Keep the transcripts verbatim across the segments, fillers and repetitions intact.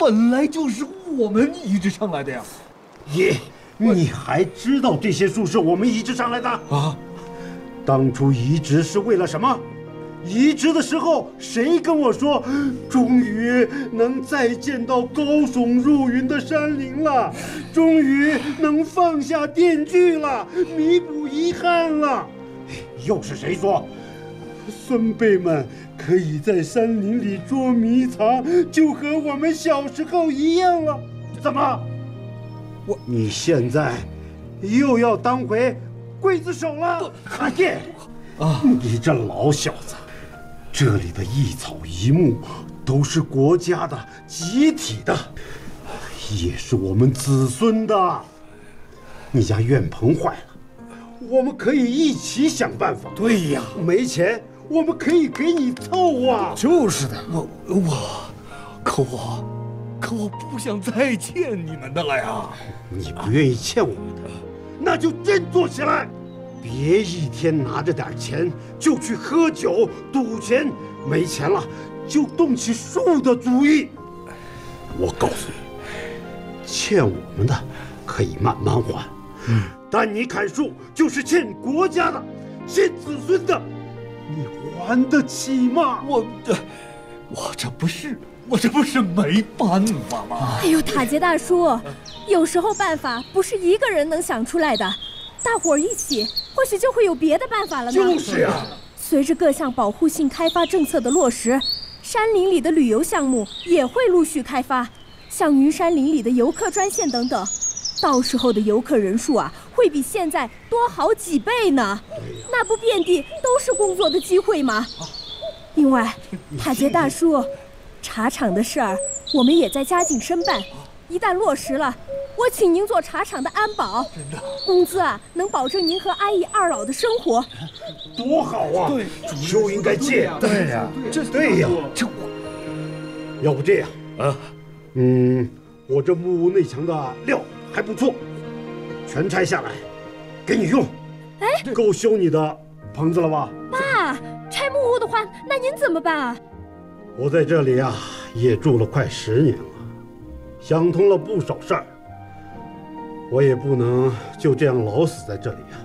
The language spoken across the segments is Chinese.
本来就是我们移植上来的呀。 你你还知道这些树是我们移植上来的啊？当初移植是为了什么？移植的时候，谁跟我说，终于能再见到高耸入云的山林了，终于能放下电锯了，弥补遗憾了？又是谁说，孙辈们可以在山林里捉迷藏，就和我们小时候一样了？怎么？我你现在又要当回刽子手了？阿叶，啊，你这老小子！这里的一草一木都是国家的、集体的，也是我们子孙的。你家院棚坏了，我们可以一起想办法。 对呀， 没钱我们可以给你凑啊。 就是的，我我，可我，可我不想再欠你们的了呀。 你不愿意欠我们的，那就振作起来。别一天拿着点钱就去喝酒赌钱，没钱了就动起树的主意。我告诉你，欠我们的可以慢慢还，嗯，但你砍树就是欠国家的，欠子孙的，你还得起吗？ 我这，我这不是，我这不是没办法吗？ 哎呦，塔杰大叔，有时候办法不是一个人能想出来的。大伙儿一起，或许就会有别的办法了呢。 就是呀。 随着各项保护性开发政策的落实，山林里的旅游项目也会陆续开发，像云山林里的游客专线等等，到时候的游客人数啊，会比现在多好几倍呢。那不遍地都是工作的机会吗？另外，塔杰大叔，茶厂的事儿我们也在加紧申办，一旦落实了，我请您做茶厂的安保， 真的， 工资啊能保证您和阿姨二老的生活， 多好啊！ 对， 就应该借。 对呀， 这对呀， 这我，要不这样啊， 嗯，我这木屋内墙的料还不错，全拆下来，给你用。 哎， 够修你的棚子了吧？ 爸，拆木屋的话，那您怎么办啊？ 我在这里啊，也住了快十年了，想通了不少事儿。我也不能就这样老死在这里呀。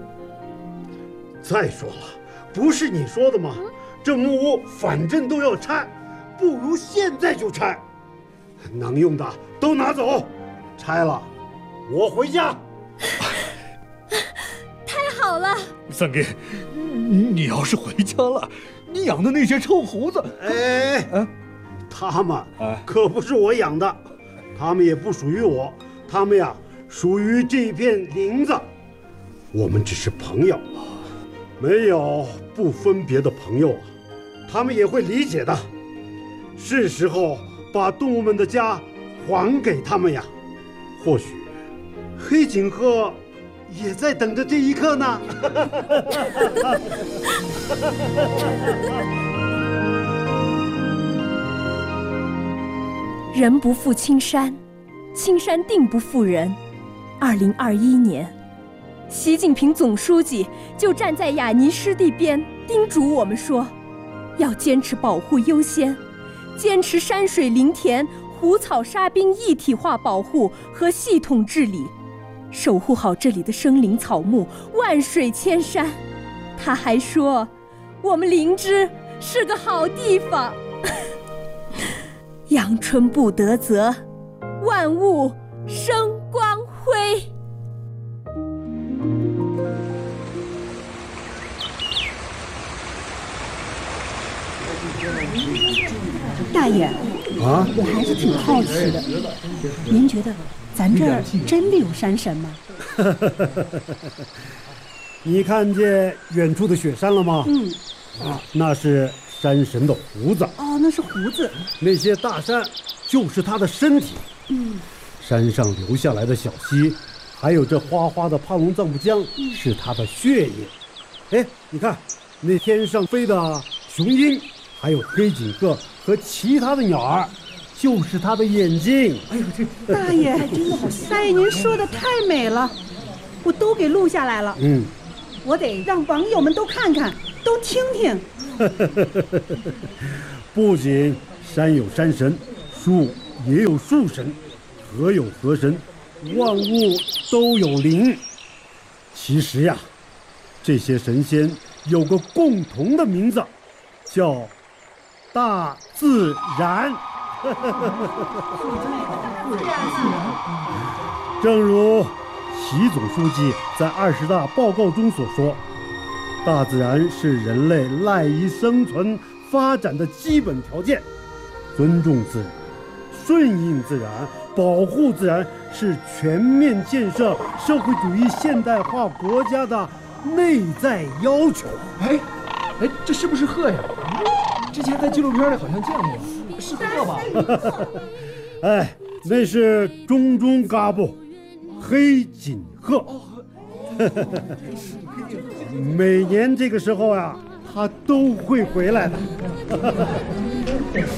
再说了，不是你说的吗？这木屋反正都要拆，不如现在就拆，能用的都拿走，拆了我回家。 太好了， 三哥，你你要是回家了，你养的那些臭胡子， 哎哎，他们可不是我养的，他们也不属于我，他们呀属于这片林子，我们只是朋友，没有不分别的朋友啊，他们也会理解的。是时候把动物们的家还给他们呀。或许黑颈鹤也在等着这一刻呢。 人不负青山，青山定不负人。二零二一年，习近平总书记就站在雅尼湿地边，叮嘱我们说，要坚持保护优先，坚持山水林田、湖草沙滨一体化保护和系统治理，守护好这里的生灵草木，万水千山。他还说，我们灵芝是个好地方。阳春布德泽，万物生光辉。 大爷啊， 我还是挺好奇的，您觉得咱这儿真的有山神吗？ 你看见远处的雪山了吗？ 嗯， 啊，那是山神的胡子。 哦，那是胡子。 那些大山就是他的身体。 嗯， 山上流下来的小溪，还有这花花的帕隆藏布江， 嗯、 是他的血液。哎，你看那天上飞的雄鹰，还有黑颈鹤和其他的鸟儿，就是他的眼睛。 哎呦，这大爷真的好，大爷您说的太美了，我都给录下来了。 嗯， 我得让网友们都看看，都听听。 不仅山有山神，树也有树神，河有河神，万物都有灵。其实呀，这些神仙有个共同的名字，叫大自然。正如习总书记在二十大报告中所说，大自然是人类赖以生存发展的基本条件。尊重自然，顺应自然，保护自然，是全面建设社会主义现代化国家的内在要求。 哎，哎，这是不是鹤呀？之前在纪录片里好像见过，是鹤吧？ 哎，那是中中嘎布，黑锦鹤。每年这个时候呀、啊，它都会回来的。